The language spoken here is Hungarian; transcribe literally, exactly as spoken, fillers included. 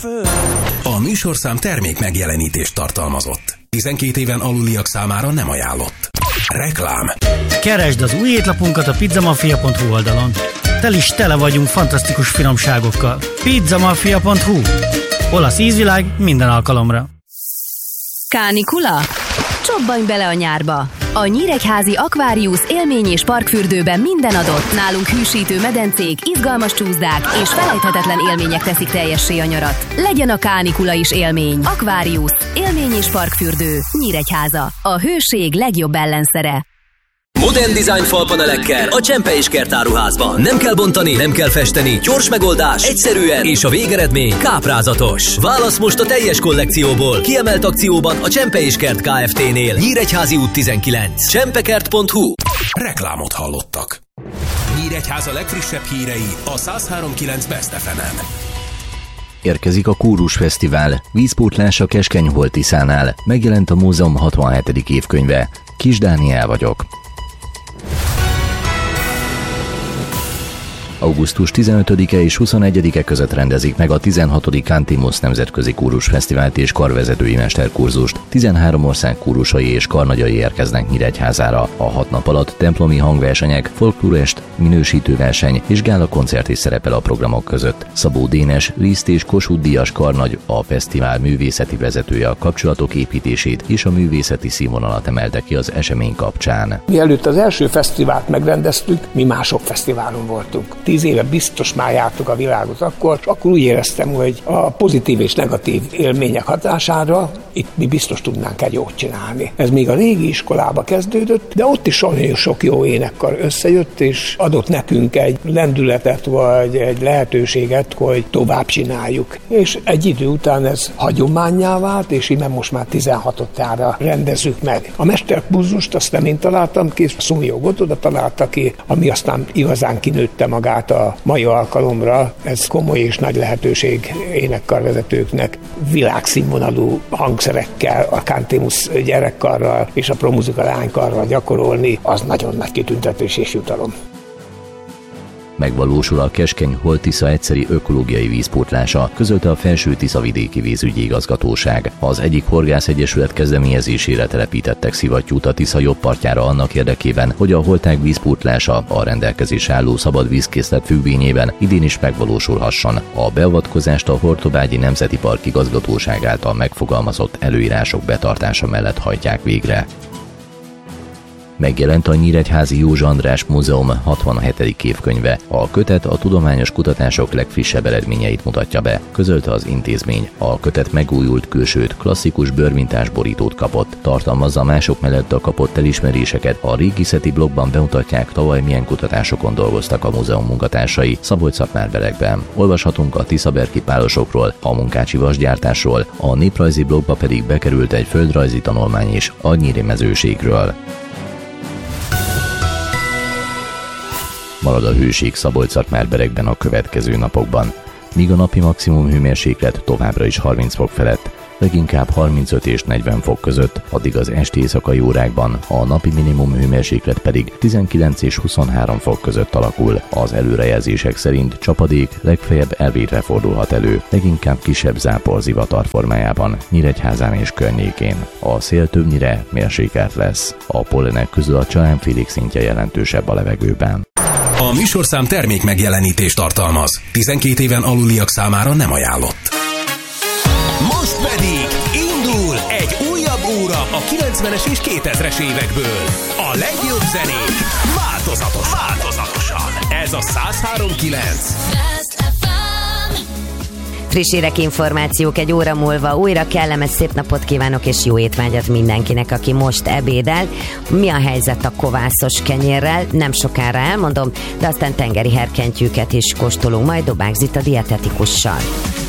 A műsorszám termék megjelenítést tartalmazott. tizenkét éven aluliak számára nem ajánlott. Reklám. Keresd az új étlapunkat a pizzamafia pont hu oldalon. Tel is tele vagyunk fantasztikus finomságokkal. pizzamafia pont hu. Olasz ízvilág minden alkalomra. Kánikula? Csobbanj bele a nyárba! A Nyíregyházi Aquarius élmény- és parkfürdőben minden adott. Nálunk hűsítő medencék, izgalmas csúszdák és felejthetetlen élmények teszik teljessé a nyarat. Legyen a kánikula is élmény. Aquarius, élmény- és parkfürdő, Nyíregyháza. A hőség legjobb ellenszere. Modern design falpanelekkel a Csempe és Kert áruházban. Nem kell bontani, nem kell festeni, gyors megoldás, egyszerűen, és a végeredmény káprázatos. Válasz most a teljes kollekcióból. Kiemelt akcióban a Csempe és Kert Kft-nél. Nyíregyházi út tizenkilenc. csempekert pont hu. Reklámot hallottak. Nyíregyháza legfrissebb hírei a száz három pont kilenc Best ef emen. Érkezik a Kórus Fesztivál, vízpótlás a Keskenyhol-Tiszánál. Megjelent a múzeum hatvanhetedik évkönyve. Kis Dániel vagyok. augusztus tizenötödike és huszonegyedike között rendezik meg a tizenhatodik Cantimus Nemzetközi Kórus Fesztivált és karvezetői mesterkurzust. tizenhárom ország kórusai és karnagyai érkeznek Nyíregyházára. A hat nap alatt templomi hangversenyek, folklórest, minősítőverseny és gála koncert is szerepel a programok között. Szabó Dénes, Liszt és Kossuth Díjas karnagy, a fesztivál művészeti vezetője a kapcsolatok építését és a művészeti színvonalat emelte ki az esemény kapcsán. Mielőtt az első fesztivált megrendeztük, mi mások fesztiválon voltunk. Tíz éve biztos már jártuk a világot akkor, és akkor úgy éreztem, hogy a pozitív és negatív élmények hatására itt mi biztos tudnánk egy jót csinálni. Ez még a régi iskolába kezdődött, de ott is nagyon sok jó énekkar összejött, és adott nekünk egy lendületet, vagy egy lehetőséget, hogy tovább csináljuk. És egy idő után ez hagyománnyá vált, és innen most már tizenhatodjára rendezzük meg. A mesterkurzust azt nem én találtam ki, Szumjó Gotoda találta ki, ami aztán igazán kinőtte magát a mai alkalomra. Ez komoly és nagy lehetőség énekkarvezetőknek világszínvonalú hangszerekkel, a Cantimus gyerekkarral és a Promuzika lánykarral gyakorolni, az nagyon nagy kitüntetés és jutalom. Megvalósul a Keskenyhol-Tisza egyszeri ökológiai vízpótlása, közölte a Felső-Tiszavidéki Vízügyi Igazgatóság. Az egyik horgászegyesület kezdeményezésére telepítettek szivattyút a Tisza jobb partjára annak érdekében, hogy a holtág vízpótlása a rendelkezésre álló szabad vízkészlet függvényében idén is megvalósulhasson. A beavatkozást a Hortobágyi Nemzeti Park Igazgatóság által megfogalmazott előírások betartása mellett hajtják végre. Megjelent a Nyíregyházi Józsa András Múzeum hatvanhetedik évkönyve. A kötet a tudományos kutatások legfrissebb eredményeit mutatja be, közölte az intézmény. A kötet megújult külsőt, klasszikus bőrmintás borítót kapott. Tartalmazza mások mellett a kapott elismeréseket. A régészeti blogban bemutatják, tavaly milyen kutatásokon dolgoztak a múzeum munkatársai Szabolcs-Szatmár-Berekben. Olvashatunk a tiszaberki pálosokról, a munkácsi vasgyártásról, a néprajzi blogba pedig bekerült egy földrajzi tanulmány is a nyíri mezőségről. Marad a hőség Szabolcs-Szatmár-Berekben a következő napokban. Míg a napi maximum hőmérséklet továbbra is harminc fok felett, leginkább harmincöt és negyven fok között, addig az esti éjszakai órákban a napi minimum hőmérséklet pedig tizenkilenc és huszonhárom fok között alakul. Az előrejelzések szerint csapadék legfeljebb elvétre fordulhat elő, leginkább kisebb záporzivatar formájában, Nyíregyházán és környékén. A szél többnyire mérsékelt lesz. A pollenek közül a csalánfélék szintje jelentősebb a levegőben. A műsorszám termék megjelenítést tartalmaz. tizenkét éven aluliak számára nem ajánlott. Most pedig indul egy újabb óra a kilencvenes és kétezres évekből. A legjobb zenék változatosan. változatosan. Ez a száz három pont kilenc. Friss hírek, információk egy óra múlva. Újra kellemes szép napot kívánok, és jó étvágyat mindenkinek, aki most ebédel. Mi a helyzet a kovászos kenyérrel? Nem sokára elmondom, de aztán tengeri herkentyűket is kóstolunk majd Dobák Zita dietetikussal.